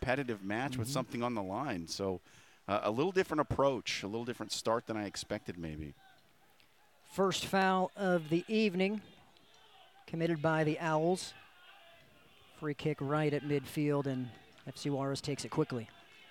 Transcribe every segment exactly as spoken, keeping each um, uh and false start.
competitive match mm-hmm. with something on the line. So uh, a little different approach, a little different start than I expected maybe. First foul of the evening committed by the Owls. Free kick right at midfield, and F C Juarez takes it quickly.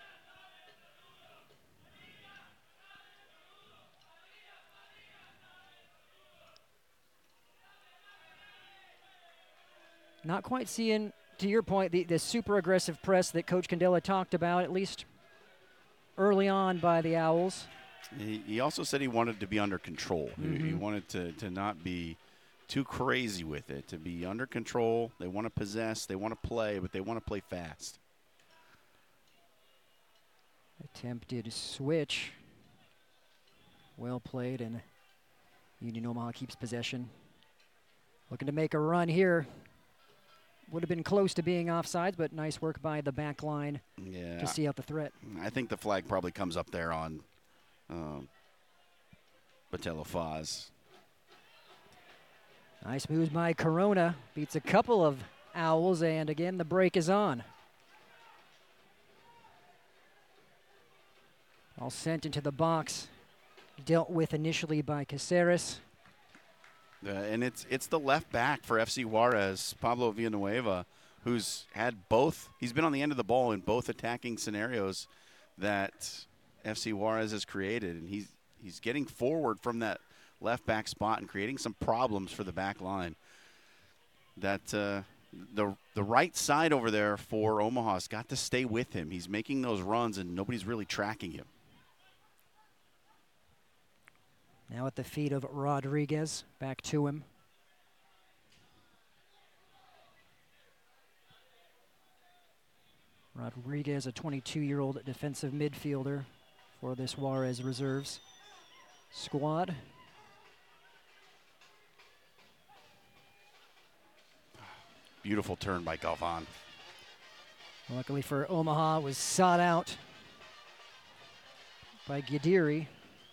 Not quite seeing, to your point, the, the super aggressive press that Coach Candela talked about, at least early on by the Owls. He, he also said he wanted to be under control. Mm-hmm. He, he wanted to, to not be too crazy with it, to be under control. They want to possess, they want to play, but they want to play fast. Attempted switch. Well played, and Union Omaha keeps possession. Looking to make a run here. Would have been close to being offsides, but nice work by the back line yeah, to see out the threat. I think the flag probably comes up there on um, Botello Faz. Nice moves by Corona. Beats a couple of Owls, and again, the break is on. All sent into the box. Dealt with initially by Caceres. Uh, and it's it's the left back for F C Juarez, Pablo Villanueva, who's had both. He's been on the end of the ball in both attacking scenarios that F C Juarez has created, and he's he's getting forward from that left back spot and creating some problems for the back line. That uh, the the right side over there for Omaha's got to stay with him. He's making those runs, and nobody's really tracking him. Now at the feet of Rodriguez, back to him. Rodriguez, a twenty-two-year-old defensive midfielder for this Juarez reserves squad. Beautiful turn by Galvan. Luckily for Omaha, it was sought out by Guidiri.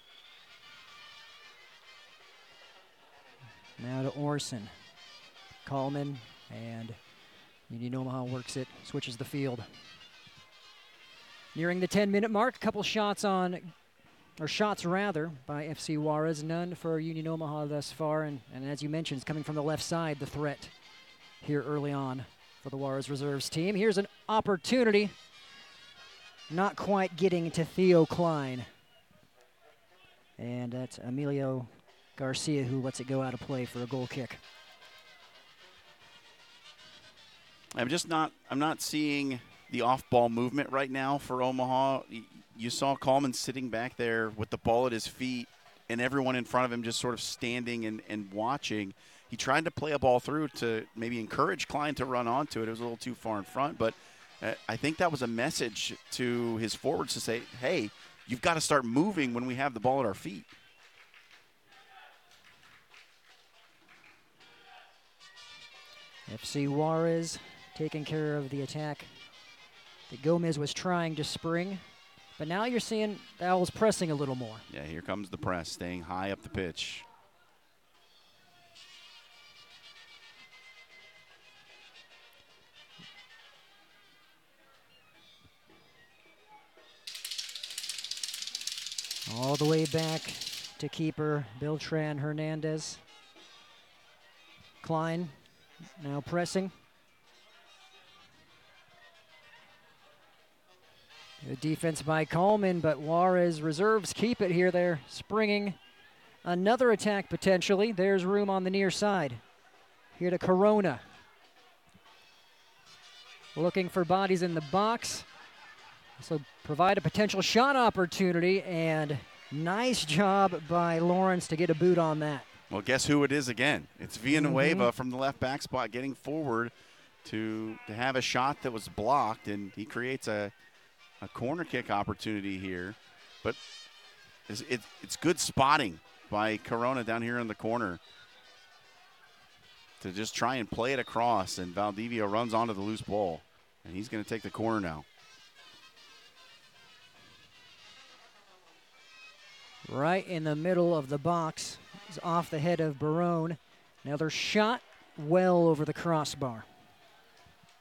Now to Orson. Coleman, and Union Omaha works it, switches the field. Nearing the ten-minute mark, a couple shots on, or shots rather, by F C Juarez. None for Union Omaha thus far, and, and as you mentioned, it's coming from the left side, the threat here early on for the Juarez reserves team. Here's an opportunity. Not quite getting to Theo Klein. And that's Emilio Garcia who lets it go out of play for a goal kick. I'm just not I'm not seeing the off-ball movement right now for Omaha. You saw Coleman sitting back there with the ball at his feet and everyone in front of him just sort of standing and, and watching. He tried to play a ball through to maybe encourage Klein to run onto it. It was a little too far in front, but uh, I think that was a message to his forwards to say, hey, you've got to start moving when we have the ball at our feet. F C Juarez taking care of the attack that Gomez was trying to spring. But now you're seeing the Owls pressing a little more. Yeah, here comes the press, staying high up the pitch. All the way back to keeper Beltran Hernandez. Klein now pressing. Good defense by Coleman, but Juarez reserves keep it here. They're springing another attack potentially. There's room on the near side. Here to Corona. Looking for bodies in the box. So provide a potential shot opportunity, and nice job by Lawrence to get a boot on that. Well, guess who it is again? It's Villanueva Mm-hmm. from the left back spot getting forward to, to have a shot that was blocked, and he creates a, a corner kick opportunity here. But it's, it, it's good spotting by Corona down here in the corner to just try and play it across, and Valdivia runs onto the loose ball, and he's going to take the corner now. Right in the middle of the box. It's off the head of Barone. Another shot well over the crossbar.